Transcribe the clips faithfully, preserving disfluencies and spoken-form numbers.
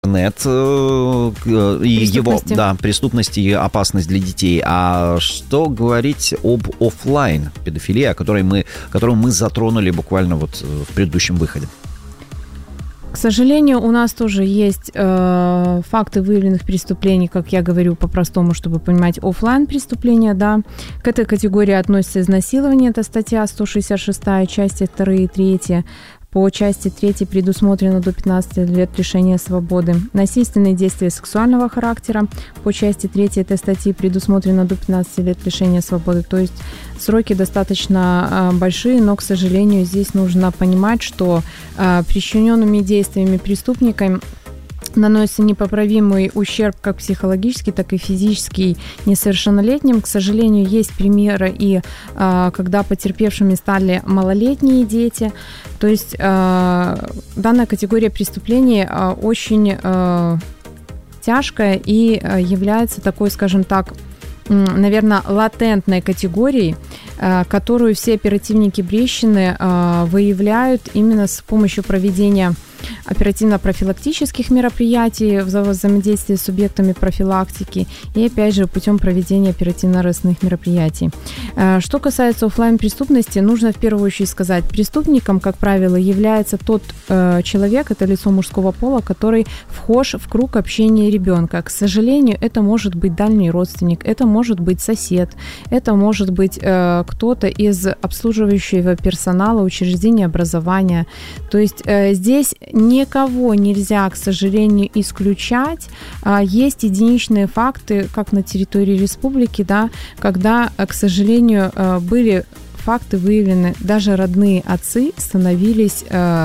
Интернет э, и его, да, преступность и опасность для детей. А что говорить об офлайн педофилии, о которой мы, которую мы затронули буквально вот в предыдущем выходе? К сожалению, у нас тоже есть э, факты выявленных преступлений, как я говорю по-простому, чтобы понимать, офлайн преступления, да. К этой категории относится изнасилование, это статья сто шестьдесят шестая, части вторая и третья. По части третьей предусмотрено до пятнадцати лет лишения свободы. Насильственные действия сексуального характера. По части третьей этой статьи предусмотрено до пятнадцати лет лишения свободы. То есть сроки достаточно большие, но, к сожалению, здесь нужно понимать, что причиненными действиями преступникам наносится непоправимый ущерб как психологический, так и физический несовершеннолетним. К сожалению, есть примеры, и э, когда потерпевшими стали малолетние дети. То есть э, данная категория преступлений э, очень э, тяжкая и э, является такой, скажем так, э, наверное, латентной категорией, э, которую все оперативники Брещины э, выявляют именно с помощью проведения оперативно-профилактических мероприятий, взаимодействия с субъектами профилактики и, опять же, путем проведения оперативно-розыскных мероприятий. Что касается офлайн-преступности, нужно в первую очередь сказать, преступником, как правило, является тот э, человек, это лицо мужского пола, который вхож в круг общения ребенка. К сожалению, это может быть дальний родственник, это может быть сосед, это может быть э, кто-то из обслуживающего персонала учреждения образования. То есть э, здесь никого нельзя, к сожалению, исключать. Есть единичные факты, как на территории республики, да, когда, к сожалению, были факты выявлены, даже родные отцы становились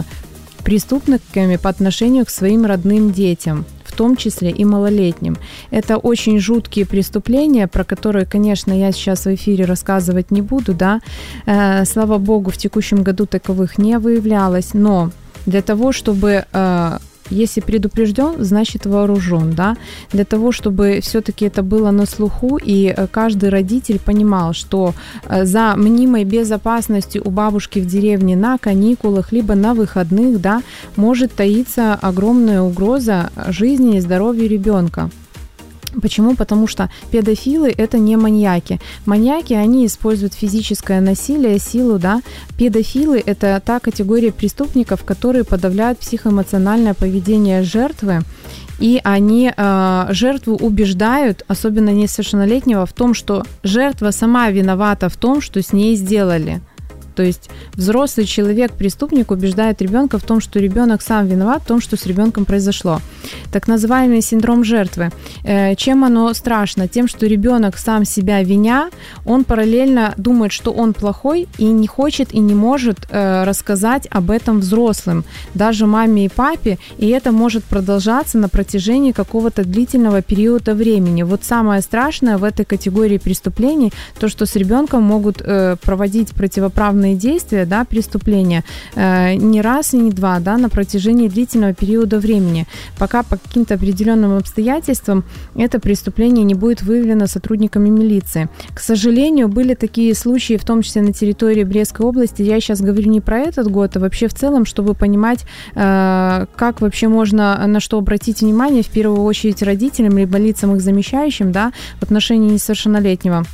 преступниками по отношению к своим родным детям, в том числе и малолетним. Это очень жуткие преступления, про которые, конечно, я сейчас в эфире рассказывать не буду, да. Слава богу, в текущем году таковых не выявлялось, но для того, чтобы, э, если предупрежден, значит вооружен, да, для того, чтобы все-таки это было на слуху, и каждый родитель понимал, что за мнимой безопасностью у бабушки в деревне на каникулах, либо на выходных, да, может таиться огромная угроза жизни и здоровью ребенка. Почему? Потому что педофилы – это не маньяки. Маньяки, они используют физическое насилие, силу, да. Педофилы – это та категория преступников, которые подавляют психоэмоциональное поведение жертвы, и они э, жертву убеждают, особенно несовершеннолетнего, в том, что жертва сама виновата в том, что с ней сделали. То есть взрослый человек, преступник, убеждает ребенка в том, что ребенок сам виноват в том, что с ребенком произошло. Так называемый синдром жертвы. Чем оно страшно? Тем, что ребенок сам себя виня, он параллельно думает, что он плохой и не хочет и не может рассказать об этом взрослым, даже маме и папе, и это может продолжаться на протяжении какого-то длительного периода времени. Вот самое страшное в этой категории преступлений, то, что с ребенком могут проводить противоправные действия, да, преступления э, не раз и не два, да, на протяжении длительного периода времени, пока по каким-то определенным обстоятельствам это преступление не будет выявлено сотрудниками милиции. К сожалению, были такие случаи, в том числе на территории Брестской области. Я сейчас говорю не про этот год, а вообще в целом, чтобы понимать, э, как вообще можно, на что обратить внимание, в первую очередь родителям, либо лицам их замещающим, да, в отношении несовершеннолетнего.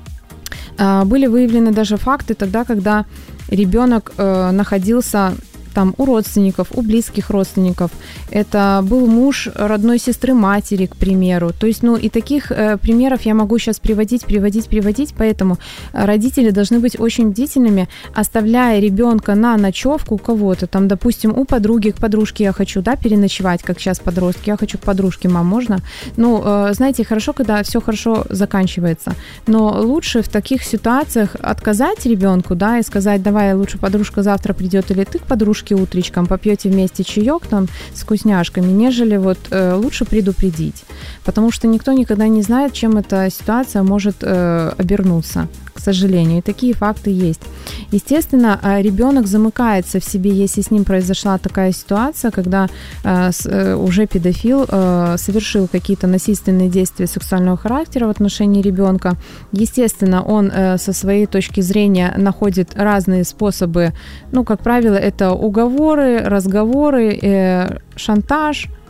Были выявлены даже факты тогда, когда ребенок э, находился там у родственников, у близких родственников. Это был муж родной сестры матери, к примеру. То есть, ну, и таких э, примеров я могу сейчас приводить, приводить, приводить, поэтому родители должны быть очень бдительными, оставляя ребенка на ночевку у кого-то, там, допустим, у подруги, к подружке я хочу, да, переночевать, как сейчас подростки, я хочу к подружке, мам, можно? Ну, э, знаете, хорошо, когда все хорошо заканчивается, но лучше в таких ситуациях отказать ребенку, да, и сказать, давай, лучше подружка завтра придет, или ты к подружке утречком попьете вместе чаек там с вкусняшками, нежели вот э, лучше предупредить, потому что никто никогда не знает, чем эта ситуация может э, обернуться, к сожалению, и такие факты есть. Естественно, ребенок замыкается в себе, если с ним произошла такая ситуация, когда э, с, э, уже педофил э, совершил какие-то насильственные действия сексуального характера в отношении ребенка. Естественно, он э, со своей точки зрения находит разные способы, ну, как правило, это уговоры, разговоры, э, шантаж,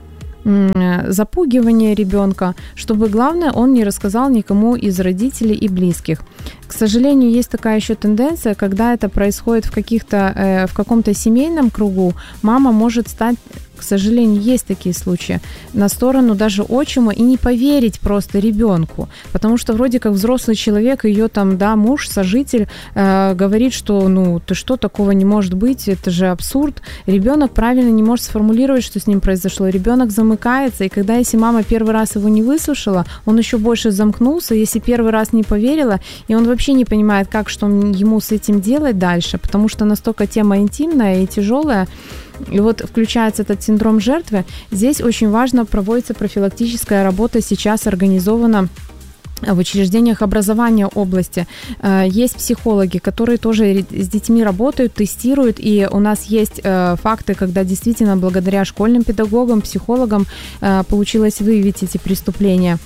запугивание ребенка, чтобы, главное, он не рассказал никому из родителей и близких. К сожалению, есть такая еще тенденция, когда это происходит в, каких-то, в каком-то семейном кругу, мама может стать, к сожалению, есть такие случаи, на сторону даже отчима и не поверить просто ребенку, потому что вроде как взрослый человек, ее там, да, муж, сожитель, э, говорит, что, ну, ты что, такого не может быть, это же абсурд. Ребенок правильно не может сформулировать, что с ним произошло. Ребенок замыкается, и когда, если мама первый раз его не выслушала, он еще больше замкнулся, если первый раз не поверила, и он вообще не понимает, как, что ему с этим делать дальше, потому что настолько тема интимная и тяжелая. И вот включается этот синдром жертвы. Здесь очень важно, проводится профилактическая работа, сейчас организована в учреждениях образования области. Есть психологи, которые тоже с детьми работают, тестируют, и у нас есть факты, когда действительно благодаря школьным педагогам, психологам получилось выявить эти преступления.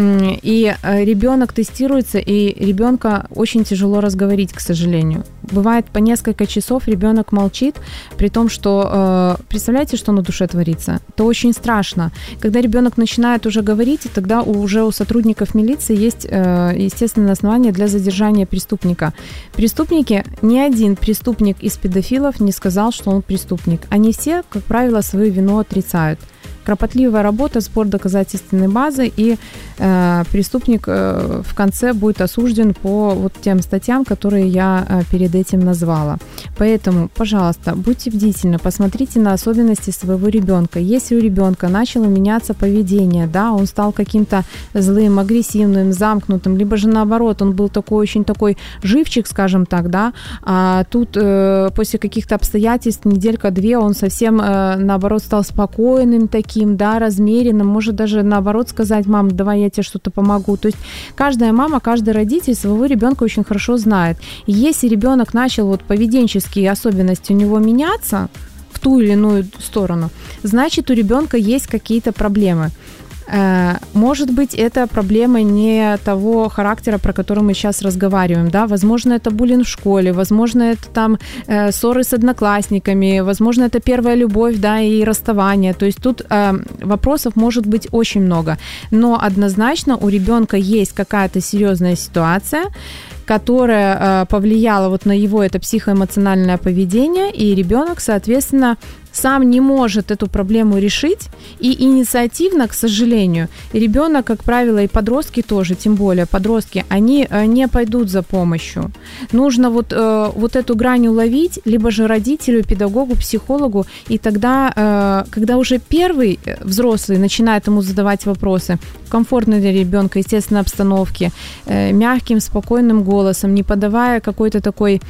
И ребенок тестируется, и ребенка очень тяжело разговорить, к сожалению. Бывает по несколько часов ребенок молчит, при том, что, представляете, что на душе творится? Это очень страшно. Когда ребенок начинает уже говорить, тогда уже у сотрудников милиции есть, естественное основание для задержания преступника. Преступники, ни один преступник из педофилов не сказал, что он преступник. Они все, как правило, свою вину отрицают. Кропотливая работа, сбор доказательственной базы, и э, преступник э, в конце будет осужден по вот тем статьям, которые я э, перед этим назвала. Поэтому, пожалуйста, будьте бдительны, посмотрите на особенности своего ребенка. Если у ребенка начало меняться поведение, да, он стал каким-то злым, агрессивным, замкнутым, либо же наоборот, он был такой очень такой живчик, скажем так, да, а тут э, после каких-то обстоятельств, неделька-две, он совсем э, наоборот стал спокойным таким, да, размеренным, может даже наоборот сказать: мам, давай я тебе что-то помогу. То есть каждая мама, каждый родитель своего ребенка очень хорошо знает. И если ребенок начал вот поведенческие особенности у него меняться в ту или иную сторону, значит, у ребенка есть какие-то проблемы. Может быть, это проблема не того характера, про который мы сейчас разговариваем, да, возможно, это буллинг в школе, возможно, это там э, ссоры с одноклассниками, возможно, это первая любовь, да, и расставание, то есть тут э, вопросов может быть очень много, но однозначно у ребенка есть какая-то серьезная ситуация, которая э, повлияла вот на его это психоэмоциональное поведение, и ребенок, соответственно, сам не может эту проблему решить, и инициативно, к сожалению, ребенок, как правило, и подростки тоже, тем более подростки, они не пойдут за помощью. Нужно вот, вот эту грань уловить, либо же родителю, педагогу, психологу, и тогда, когда уже первый взрослый начинает ему задавать вопросы в комфортной для ребенка, естественно, обстановке, мягким, спокойным голосом, не подавая какой-то такой,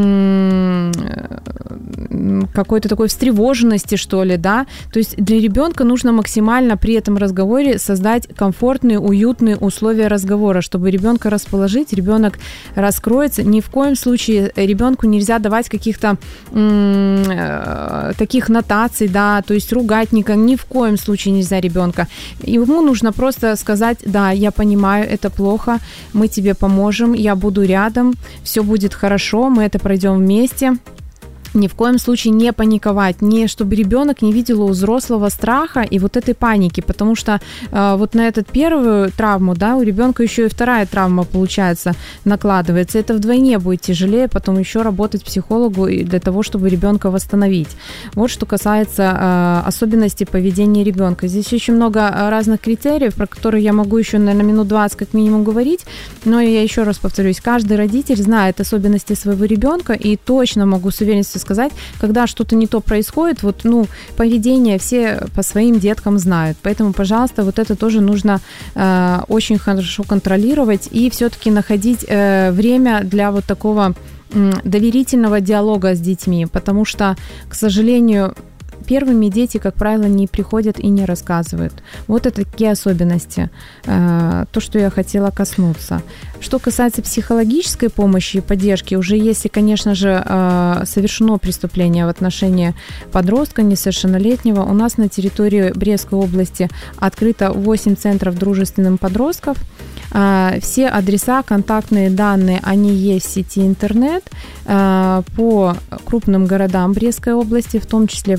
какой-то такой встревоженности, что ли, да, то есть для ребенка нужно максимально при этом разговоре создать комфортные, уютные условия разговора, чтобы ребенка расположить, ребенок раскроется. Ни в коем случае ребенку нельзя давать каких-то м- таких нотаций, да, то есть ругать никак, ни в коем случае нельзя ребенка. Ему нужно просто сказать: да, я понимаю, это плохо, мы тебе поможем, я буду рядом, все будет хорошо, мы это пройдем вместе. Ни в коем случае не паниковать, не чтобы ребенок не видел у взрослого страха и вот этой паники, потому что э, вот на эту первую травму, да, у ребенка еще и вторая травма, получается, накладывается. Это вдвойне будет тяжелее потом еще работать психологу для того, чтобы ребенка восстановить. Вот что касается э, особенностей поведения ребенка. Здесь очень много разных критериев, про которые я могу еще, наверное, минут двадцать как минимум говорить, но я еще раз повторюсь, каждый родитель знает особенности своего ребенка, и точно могу с уверенностью сказать, когда что-то не то происходит, вот, ну, поведение все по своим деткам знают. Поэтому, пожалуйста, вот это тоже нужно э, очень хорошо контролировать и все-таки находить э, время для вот такого э, доверительного диалога с детьми, потому что, к сожалению, первыми дети, как правило, не приходят и не рассказывают. Вот это такие особенности, э, то, что я хотела коснуться. Что касается психологической помощи и поддержки, уже если, конечно же, э, совершено преступление в отношении подростка несовершеннолетнего, у нас на территории Брестской области открыто восемь центров дружественным подростков. Э, все адреса, контактные данные, они есть в сети интернет э, по крупным городам Брестской области, в том числе в городе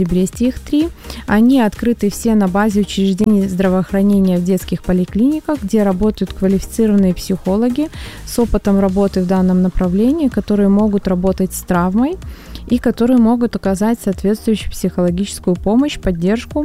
Бресте их три. Они открыты все на базе учреждений здравоохранения в детских поликлиниках, где работают квалифицированные психологи с опытом работы в данном направлении, которые могут работать с травмой и которые могут оказать соответствующую психологическую помощь, поддержку.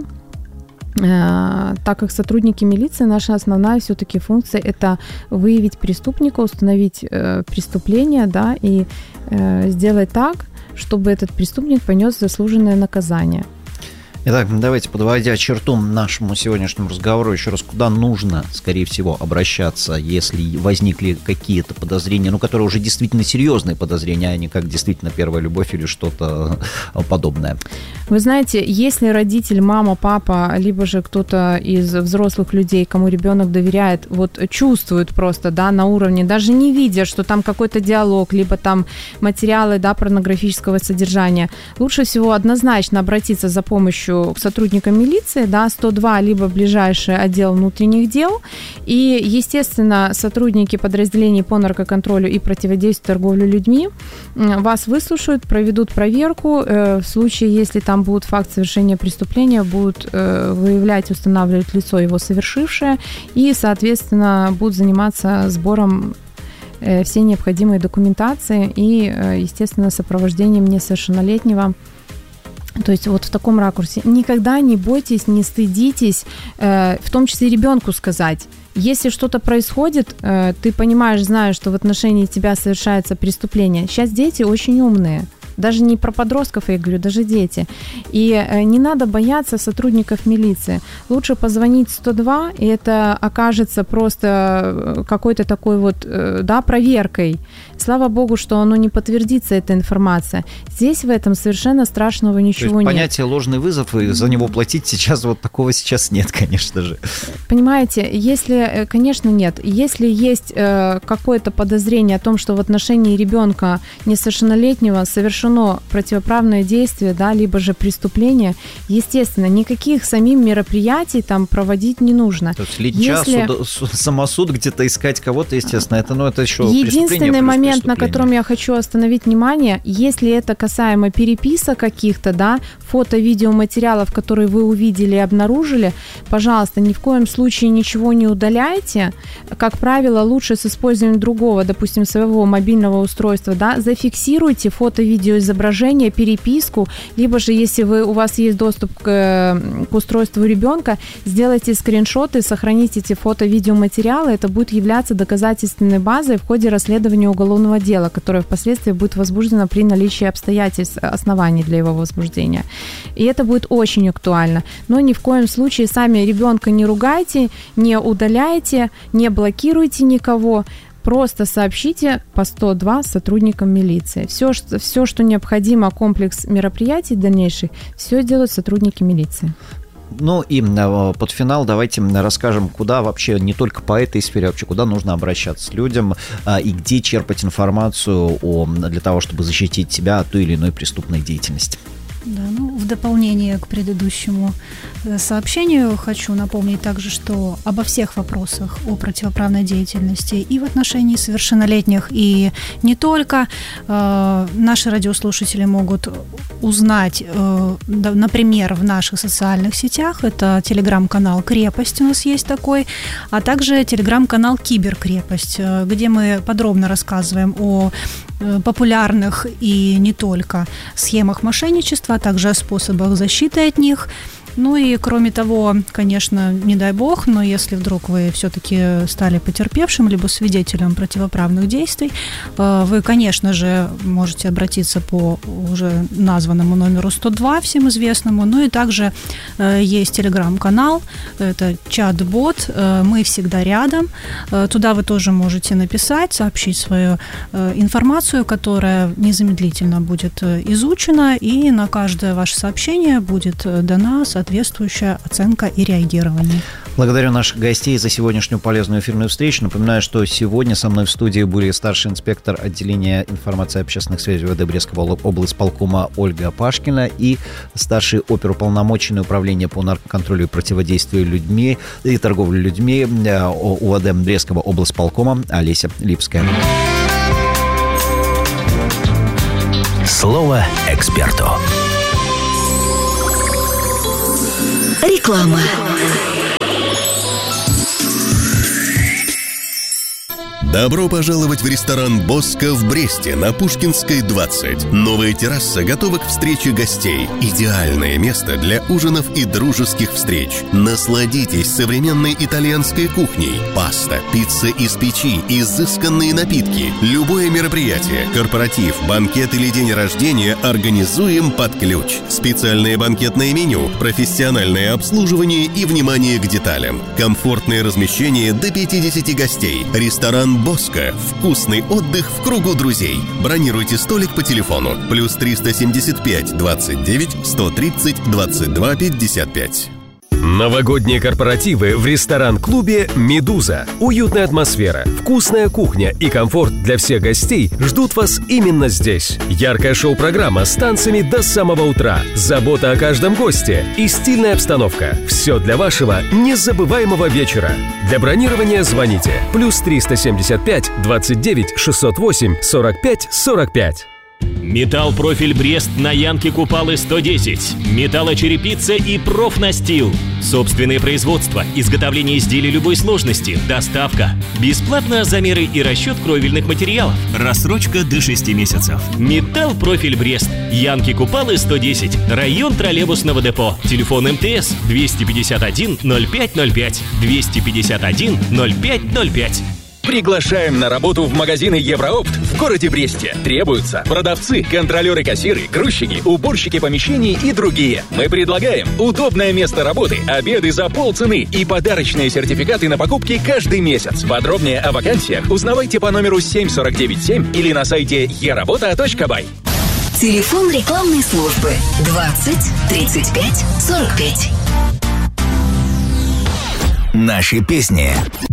Так как сотрудники милиции, наша основная все-таки функция – это выявить преступника, установить э, преступление, да, и э, сделать так, чтобы этот преступник понес заслуженное наказание. Итак, давайте, подводя черту нашему сегодняшнему разговору, еще раз, куда нужно, скорее всего, обращаться, если возникли какие-то подозрения, ну, которые уже действительно серьезные подозрения, а не как действительно первая любовь или что-то подобное. Вы знаете, если родитель, мама, папа, либо же кто-то из взрослых людей, кому ребенок доверяет, вот чувствует просто, да, на уровне, даже не видя, что там какой-то диалог, либо там материалы, да, порнографического содержания, лучше всего однозначно обратиться за помощью к сотрудникам милиции, да, сто два, либо ближайший отдел внутренних дел. И, естественно, сотрудники подразделений по наркоконтролю и противодействию торговле людьми вас выслушают, проведут проверку. В случае, если там будет факт совершения преступления, будут выявлять, устанавливать лицо его совершившее и, соответственно, будут заниматься сбором всей необходимой документации и, естественно, сопровождением несовершеннолетнего. То есть вот в таком ракурсе. Никогда не бойтесь, не стыдитесь, э, в том числе и ребенку сказать. Если что-то происходит, э, ты понимаешь, знаешь, что в отношении тебя совершается преступление. Сейчас дети очень умные. Даже не про подростков, я говорю, даже дети. И э, не надо бояться сотрудников милиции. Лучше позвонить сто два, и это окажется просто какой-то такой вот, э, да, проверкой. Слава богу, что оно не подтвердится, эта информация. Здесь в этом совершенно страшного ничего нет. Понятие ложный вызов, и за него платить сейчас, вот такого сейчас нет, конечно же. Понимаете, если, конечно, нет. Если есть э, какое-то подозрение о том, что в отношении ребенка несовершеннолетнего совершено противоправное действие, да, либо же преступление, естественно, никаких самим мероприятий там проводить не нужно. То есть лича, если... суд, самосуд, где-то искать кого-то, естественно, это, ну, это еще единственный момент, на котором я хочу остановить внимание, если это касаемо переписок каких-то, да, фото, видеоматериалов, которые вы увидели и обнаружили, пожалуйста, ни в коем случае ничего не удаляйте. Как правило, лучше с использованием другого, допустим, своего мобильного устройства, да, зафиксируйте фото, видеоизображение, переписку, либо же, если вы, у вас есть доступ к, к устройству ребенка, сделайте скриншоты, сохраните эти фото, видеоматериалы, это будет являться доказательственной базой в ходе расследования уголовного дела, которое впоследствии будет возбуждено при наличии обстоятельств, оснований для его возбуждения. И это будет очень актуально. Но ни в коем случае сами ребенка не ругайте, не удаляйте, не блокируйте никого. Просто сообщите по сто два сотрудникам милиции. Все, что, все, что необходимо, комплекс мероприятий дальнейших, все делают сотрудники милиции. Ну и под финал давайте расскажем, куда вообще, не только по этой сфере, вообще куда нужно обращаться людям и где черпать информацию о, для того, чтобы защитить себя от той или иной преступной деятельности. Да, ну, в дополнение к предыдущему сообщению хочу напомнить также, что обо всех вопросах о противоправной деятельности и в отношении совершеннолетних, и не только, э, наши радиослушатели могут узнать, э, да, например, в наших социальных сетях. Это телеграм-канал «Крепость» у нас есть такой, а также телеграм-канал «Киберкрепость», где мы подробно рассказываем о популярных и не только схемах мошенничества, а также о способах защиты от них. Ну и кроме того, конечно, не дай бог, но если вдруг вы все-таки стали потерпевшим либо свидетелем противоправных действий, вы, конечно же, можете обратиться по уже названному номеру сто два, всем известному. Ну и также есть телеграм-канал, это чат-бот «Мы всегда рядом». Туда вы тоже можете написать, сообщить свою информацию, которая незамедлительно будет изучена, и на каждое ваше сообщение будет дана соответствующая оценка и реагирование. Благодарю наших гостей за сегодняшнюю полезную эфирную встречу. Напоминаю, что сегодня со мной в студии были старший инспектор отделения информации и общественных связей ВВД Брестского облсполкома Ольга Пашкина и старший оперуполномоченный управления по наркоконтролю и противодействию людьми и торговле людьми УВД Брестского облсполкома Олеся Липская. Слово эксперту. Реклама. Добро пожаловать в ресторан «Боско» в Бресте на Пушкинской, двадцать. Новая терраса готова к встрече гостей. Идеальное место для ужинов и дружеских встреч. Насладитесь современной итальянской кухней. Паста, пицца из печи, изысканные напитки. Любое мероприятие, корпоратив, банкет или день рождения организуем под ключ. Специальное банкетное меню, профессиональное обслуживание и внимание к деталям. Комфортное размещение до пятидесяти гостей. Ресторан «Боско». Вкусный отдых в кругу друзей. Бронируйте столик по телефону. Плюс триста семьдесят пять двадцать девять сто тридцать двадцать два пятьдесят пять. Новогодние корпоративы в ресторан-клубе «Медуза». Уютная атмосфера, вкусная кухня и комфорт для всех гостей ждут вас именно здесь. Яркая шоу-программа с танцами до самого утра, забота о каждом госте и стильная обстановка. Все для вашего незабываемого вечера. Для бронирования звоните. Плюс триста семьдесят пять двадцать девять шестьсот восемь сорок пять сорок пять. Металл Профиль Брест на Янке Купалы сто десять. Металлочерепица и профнастил. Собственное производство, изготовление изделий любой сложности, доставка. Бесплатно замеры и расчет кровельных материалов. Рассрочка до шести месяцев. Металл Профиль Брест. Янки Купалы сто десять. Район троллейбусного депо. Телефон МТС двести пятьдесят один ноль пять ноль пять. двести пятьдесят один ноль пять ноль пять. Приглашаем на работу в магазины Евроопт в городе Бресте. Требуются продавцы, контролеры-кассиры, грузчики, уборщики помещений и другие. Мы предлагаем удобное место работы, обеды за полцены и подарочные сертификаты на покупки каждый месяц. Подробнее о вакансиях узнавайте по номеру семь сорок девять семь или на сайте е работа точка бай. Телефон рекламной службы двадцать тридцать пять сорок пять. Наши песни.